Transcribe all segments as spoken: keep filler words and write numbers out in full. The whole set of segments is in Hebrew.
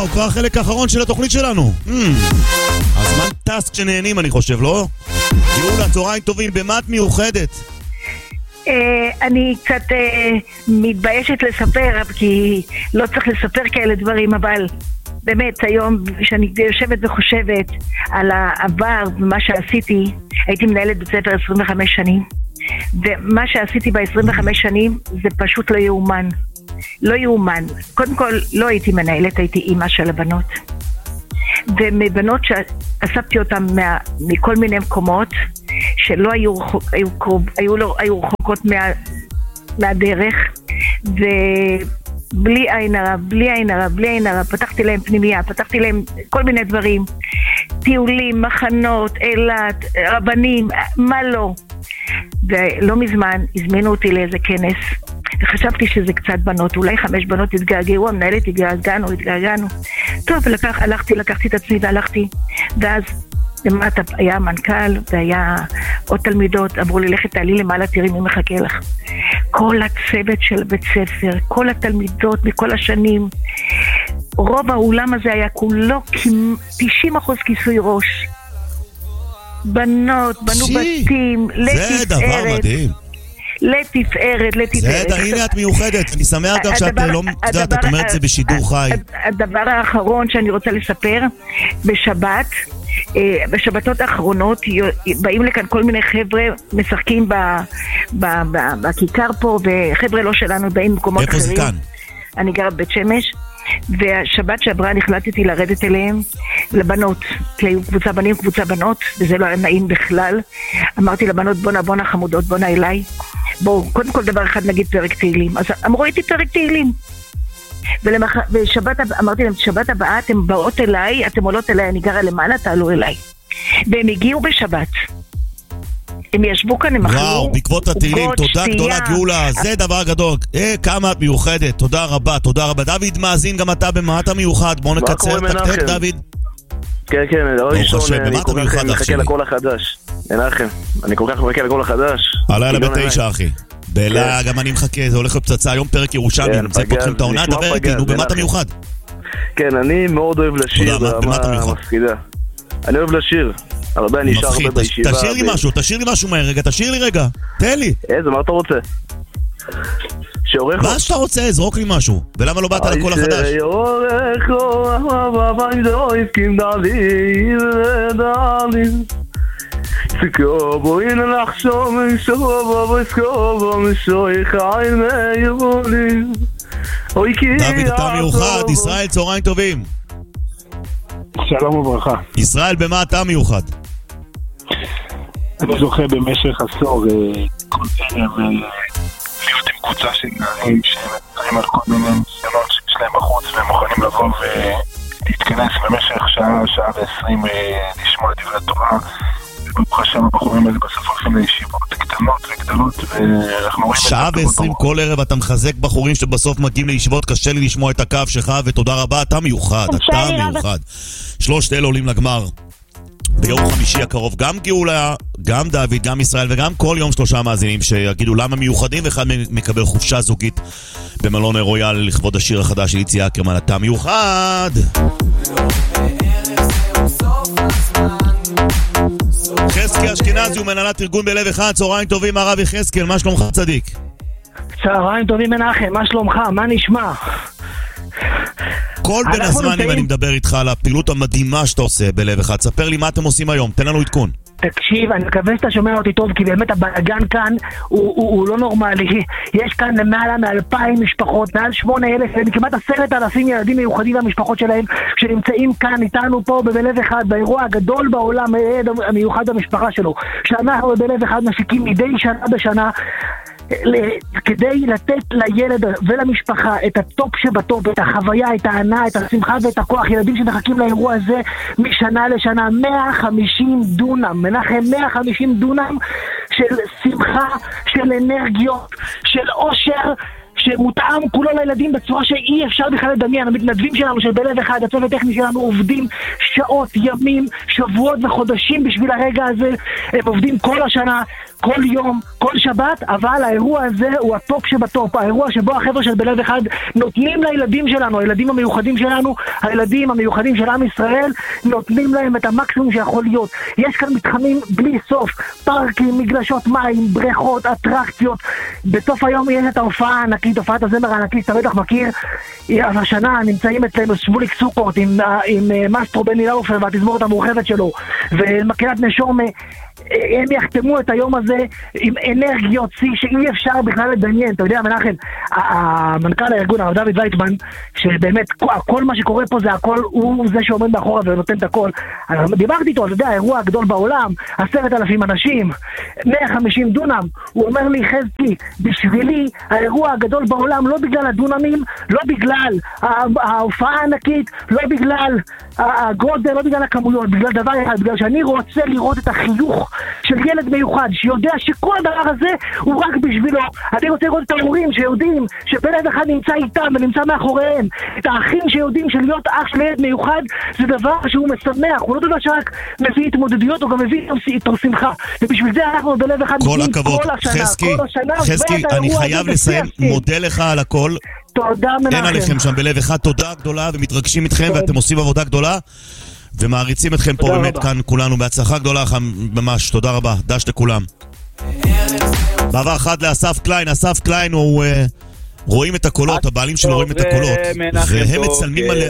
וואו, כבר החלק האחרון של התוכנית שלנו. הזמן טס כשנהנים, אני חושב, לא? גאולה, צהריים טובים, במה את מיוחדת? אני קצת מתביישת לספר, כי לא צריך לספר כאלה דברים, אבל באמת היום שאני יושבת וחושבת על העבר ומה שעשיתי, הייתי מנהלת בית ספר עשרים וחמש שנים, ומה שעשיתי ב-עשרים וחמש שנים זה פשוט לא יאומן. לא יאומן. קודם כל לא הייתי מנהלת, הייתי אימא של הבנות. ומבנות שאספתי אותם מה, מכל מיני מקומות שלא היו, היו, היו, היו, היו רחוקות מה, מהדרך, ובלי עין הרע, בלי עין הרע, בלי עין הרע, פתחתי להם פנימיה, פתחתי להם כל מיני דברים, טיולים, מחנות, אילת, רבנים, מה לא. ולא מזמן הזמינו אותי לאיזה כנס, וחשבתי שזה קצת בנות, אולי חמש בנות התגעגעו, המנהלת התגעגענו, התגעגענו. טוב, ולקח, הלכתי, לקחתי את עצמי והלכתי, ואז למטה היה מנכ"ל, והיה עוד תלמידות, אמרו לי, לכי תעלי למעלה, תראי מי מחכה לך. כל הצוות של בית ספר, כל התלמידות מכל השנים, רוב האולם הזה היה כולו תשעים אחוז כיסוי ראש. בנות, בנו בתים, לתפארת. זה דבר מדהים. לתפארת, לתפארת. זה, הנה את מיוחדת. אני שמח גם שאת לא יודעת, את אומרת זה בשידור חי. הדבר האחרון שאני רוצה לספר, בשבת, בשבתות האחרונות, באים לכאן כל מיני חבר'ה, משחקים בכיכר פה, וחבר'ה לא שלנו באים במקומות אחרים. איפה זה כאן? אני גרה בבית שמש. והשבת שעברה נחלטתי לרדת אליהם, לבנות, כי היו קבוצה בנים, קבוצה בנות, וזה לא היה נעים בכלל. אמרתי לבנות, בונה, בונה חמודות, בונה אליי. בואו, קודם כל דבר אחד נגיד פרק תהילים. אז אמרו, הייתי פרק תהילים. ולמח... ושבת, אמרתי להם, שבת הבאה אתם באות אליי, אתם עולות אליי, אני גרה למעלה, תעלו אליי. והם הגיעו בשבת. הם ישבו כאן, הם אכלו. וואו, בעקבות התהילים, תודה גדולה גאולה, זה דבר גדול. אה, כמה את מיוחדת, תודה רבה, תודה רבה. דוד מאזין, גם אתה במה אתה מיוחד, בואו נקצר תקתק, דוד. כן, כן, דבר ראשון, אני כל כך מחכה לקול החדש. מנחם, אני כל כך מחכה לקול החדש. הלילה בתשע, אחי. בלה, גם אני מחכה, זה הולך לפצצה, היום פרק ירושלמי, זה פותחים את העונה, דבר איתי, נו, במה אתה מיוחד? כן, אני מאוד אוהב לשיר ברמה מפחידה. אני אוהב לשיר. הרבה אני נשאר הרבה בישיבה. תשאיר לי משהו, תשאיר לי משהו מהר רגע, תשאיר לי רגע, תן לי. איזה, מה אתה רוצה? שעורך... מה שאתה רוצה, זרוק לי משהו. ולמה לא באת לקול החדש? שעורך אוהב זו הסכים דלי ודלי סקובו הנה לחשוב משובו וסקובו משוי חייל מיבולי דוד, אתה מיוחד, ישראל, צהריים טובים. שלום וברכה. ישראל, במה אתה מיוחד? אני זוכה במשך עשור כל ערב להיות עם קבוצה של נערים שמדברים על כל מיני ניסיונות שיש להם בחוץ והם מוכנים לבוא ולהתכנס במשך שעה, שעה ועשרים לשמוע דברי תורה. וברוך השם הבחורים האלה בסוף הולכים לישיבות קטנות וגדלות, ואנחנו רואים... שעה ועשרים כל ערב אתה מחזק בחורים שבסוף מגיעים לישיבות, קשה לי לשמוע את הקו שלך, ותודה רבה, אתה מיוחד, אתה מיוחד. שלושת אלה עולים לגמר ביום חמישי הקרוב, גם גאולה, גם דוד, גם ישראל, וגם כל יום שלושה מאזינים שיגידו למה מיוחדים, ואחד מקבל חופשה זוגית במלון רויאל לכבוד השיר החדש של איציק אקרמן, אתה מיוחד. חזקי אשכנזי הוא מנהלת ארגון בלב אחד, צהריים טובים הרב יחזקאל, מה שלומך צדיק? צהריים טובים מנחם, מה שלומך? מה נשמע? כל בין הזמנים אני מדבר איתך על הפעילות המדהימה שאתה עושה בלב אחד, ספר לי מה אתם עושים היום, תן לנו עדכון. תקשיב, אני מקווה שאתה שומע אותי טוב, כי באמת הבלגן כאן הוא, הוא, הוא לא נורמלי. יש כאן למעלה מאלפיים משפחות, מעל שמונה אלף, כמעט עשרת אלפים ילדים מיוחדים והמשפחות שלהם, שנמצאים כאן איתנו פה בלב אחד, באירוע הגדול בעולם, המיוחד במשפחה שלו, שאנחנו בלב אחד מפיקים מדי שנה בשנה, כדי לתת לילד ולמשפחה את הטופ שבטופ, את החוויה, את הענה, את השמחה ואת הכוח. ילדים שמחכים לאירוע הזה משנה לשנה, מאה וחמישים דונם, מנחם, מאה וחמישים דונם של שמחה, של אנרגיות, של אושר, שמותאם כולו לילדים בצורה שאי אפשר בכלל לדמיין. המתנדבים שלנו של בלב אחד, הצוות הטכני שלנו עובדים שעות, ימים, שבועות וחודשים בשביל הרגע הזה. הם עובדים כל השנה, כל יום, כל שבת, אבל האירוע הזה הוא הטופ שבטופ, האירוע שבו החבר'ה של בלב אחד נותנים לילדים שלנו, הילדים המיוחדים שלנו, הילדים המיוחדים של עם ישראל, נותנים להם את המקסימום שיכול להיות. יש כאן מתחמים בלי סוף, פארקים, מגלשות מים, בריכות, אטרקציות. בסוף היום יש את ההופעה הענקית, הופעת הזמר הענקית, אתה בטח מכיר. השנה נמצאים אצלנו שמוליק סוכות עם, עם מאסטרו בני לאופר והתזמורת המורחבת שלו ומקהלת נשום. הם יחתמו את היום הזה עם אנרגיות צי שאי אפשר בכלל לדמיין. אתה יודע, מנחם, המנכ"ל הארגון הרב דוד ויצמן, שבאמת כל מה שקורה פה זה הכל, הוא זה שעומד מאחורה ונותן את הכל. דיברתי איתו, אתה יודע, האירוע הגדול בעולם, עשרת אלפים אנשים, מאה וחמישים דונם. הוא אומר לי, חזקי, בשבילי האירוע הגדול בעולם, לא בגלל הדונמים, לא בגלל ההופעה הענקית, לא בגלל הגודל, לא בגלל הכמויות, בגלל דבר אחד, בגלל שאני רוצה לראות את החיוך של ילד מיוחד שיודע שכל הדבר הזה הוא רק בשבילו. אני רוצה לראות את ההורים שיודעים שבלב אחד נמצא איתם ונמצא מאחוריהם, את האחים שיודעים שלהיות אח של ילד מיוחד זה דבר שהוא משמח, הוא לא דבר שרק מביא התמודדויות, הוא גם מביא איתו שמחה, ובשביל זה אנחנו בלב אחד כל הכבוד, חזקי, חזקי, אני חייב לסיים, מודה לך על הכל. תודה מנחם. אין עליכם שם בלב אחד, תודה גדולה, ומתרגשים איתכם ואתם עושים עבודה גדולה ומעריצים אתכם פה באמת כאן כולנו, בהצלחה גדולה ממש, תודה רבה, דש לכולם. בעבר אחד לאסף קליין, אסף קליין הוא רואים את הקולות, הבעלים שלו רואים את הקולות והם מצלמים על...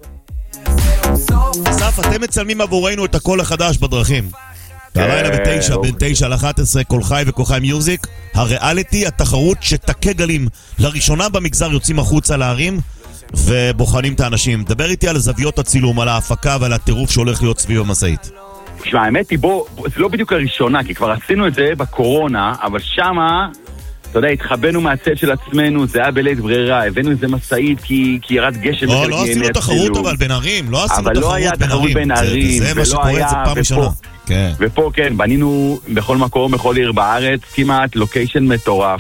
אסף, אתם מצלמים עבורנו את הקול החדש בדרכים הלילה בתשע, בין תשע לאחת עשרה, כל חי וכל חי מיוזיק, הריאליטי, התחרות שתקה גלים לראשונה במגזר, יוצאים החוצה להרים ובוחנים את האנשים. דבר איתי על זוויות הצילום, על ההפקה ועל הטירוף שהולך להיות סביב המסעית. תשמע, האמת היא, בוא, זה לא בדיוק הראשונה, כי כבר עשינו את זה בקורונה, אבל שמה, אתה יודע, התחבאנו מהצד של עצמנו, זה היה בלית ברירה, הבאנו איזה מסעית כי, כי ירד גשם. לא, לא עשינו תחרות אבל בין ערים, לא עשינו תחרות בין ערים. זה מה שקורה, זה פעם ראשונה. ופה כן, בנינו בכל מקום, בכל עיר בארץ, כמעט לוקיישן מטורף.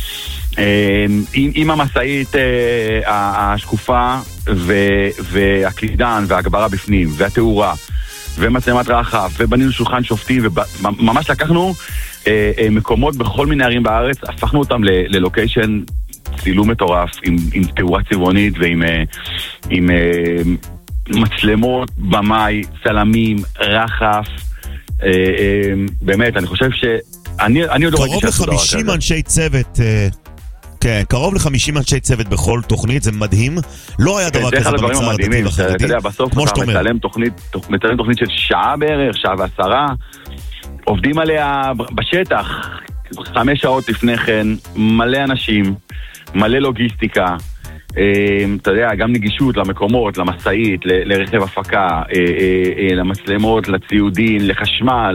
עם המסעית השקופה והקלידן והגברה בפנים והתאורה ומצלמת רחב ובנינו שולחן שופטים וממש לקחנו מקומות בכל מיני ערים בארץ, הפכנו אותם ללוקיישן צילום מטורף עם, עם תאורה צבעונית ועם עם, מצלמות, במאי, צלמים, רחף. באמת, אני חושב שאני אני עוד לא ראיתי קרוב ל-חמישים אנשי צוות, כן, קרוב ל-חמישים אנשי צוות בכל תוכנית, זה מדהים. לא היה דבר כזה במגזר הדתי והחרדי. אתה יודע, בסוף אתה מצלם תוכנית, מצלם תוכנית של שעה בערך, שעה ועשרה, עובדים עליה בשטח, חמש שעות לפני כן, מלא אנשים, מלא לוגיסטיקה, אתה יודע, גם נגישות למקומות, למסעית, לרכב הפקה, למצלמות, לציודין, לחשמל.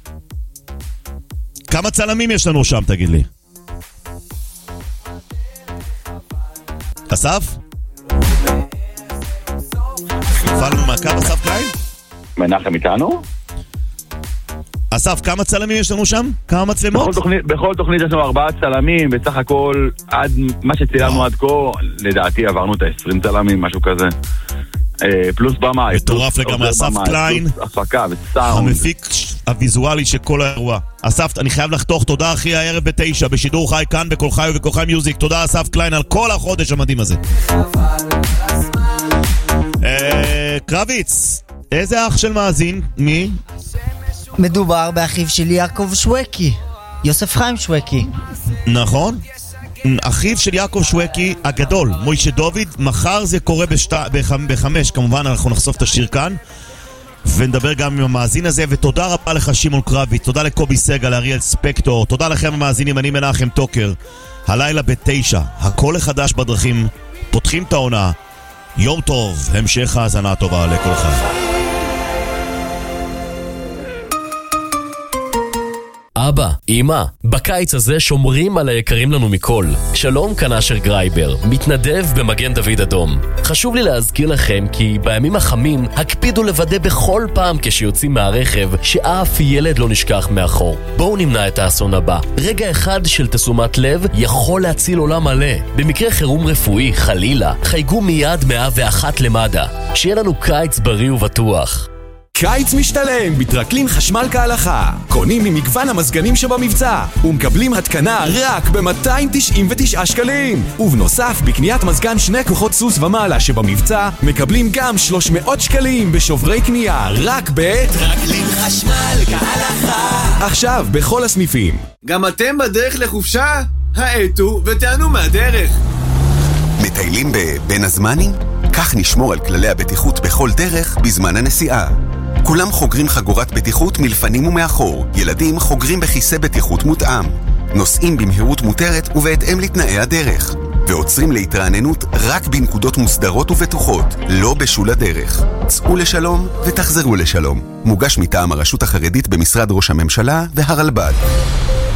כמה צלמים יש לנו שם, תגיד לי? אסף? נפלנו מהקו, אסף קליין? מנחם איתנו? אסף, כמה צלמים יש לנו שם? כמה מצלמות? בכל תוכנית, בכל תוכנית יש לנו ארבעה צלמים, בסך הכל, עד מה שצילמנו עד כה, לדעתי עברנו את ה-עשרים צלמים, משהו כזה. פלוס במה. מטורף לגמרי, אסף קליין. פלוס הפקה וסאונד. המפיק הוויזואלי של כל האירוע. אסף, אני חייב לחתוך, תודה אחי, הערב בתשע, בשידור חי כאן, בכל חי ובכל חי מיוזיק. תודה אסף קליין על כל החודש המדהים הזה. קרביץ, איזה אח של מאזין? מי? מדובר באחיו של יעקב שווקי, יוסף חיים שווקי. נכון, אחיו של יעקב שווקי הגדול, מוישה דוד. מחר זה קורה בשת... בח... בחמש, כמובן אנחנו נחשוף את השיר כאן ונדבר גם עם המאזין הזה. ותודה רבה לך שמעון קרביץ, תודה לקובי סגל, לאריאל ספקטור, תודה לכם המאזינים. אני מנחם טוקר, הלילה בתשע, הכל החדש בדרכים, פותחים את העונה. יום טוב, המשך האזנה טובה לכל חי. אבא, אמא, בקיץ הזה שומרים על היקרים לנו מכל. שלום, כאן אשר גרייבר, מתנדב במגן דוד אדום. חשוב לי להזכיר לכם כי בימים החמים הקפידו לוודא בכל פעם כשיוצאים מהרכב שאף ילד לא נשכח מאחור. בואו נמנע את האסון הבא. רגע אחד של תשומת לב יכול להציל עולם מלא. במקרה חירום רפואי, חלילה, חייגו מיד מאה ואחת למד"א. שיהיה לנו קיץ בריא ובטוח. קיץ משתלם בטרקלין חשמל כהלכה. קונים ממגוון המזגנים שבמבצע ומקבלים התקנה רק ב-מאתיים תשעים ותשעה שקלים. ובנוסף, בקניית מזגן שני כוחות סוס ומעלה שבמבצע מקבלים גם שלוש מאות שקלים בשוברי קנייה רק בטרקלין חשמל כהלכה. עכשיו בכל הסניפים. גם אתם בדרך לחופשה? האטו ותענו מהדרך. מטיילים בבין הזמנים? כך נשמור על כללי הבטיחות בכל דרך בזמן הנסיעה. כולם חוגרים חגורת בטיחות מלפנים ומאחור. ילדים חוגרים בכיסא בטיחות מותאם. נוסעים במהירות מותרת ובהתאם לתנאי הדרך. ועוצרים להתרעננות רק בנקודות מוסדרות ובטוחות, לא בשול הדרך. צאו לשלום ותחזרו לשלום. מוגש מטעם הרשות החרדית במשרד ראש הממשלה והרלב"ד.